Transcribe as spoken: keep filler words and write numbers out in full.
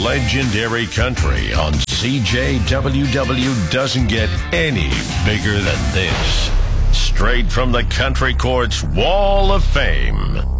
legendary country on C J W W doesn't get any bigger than this. Straight from the Country Court's Wall of Fame.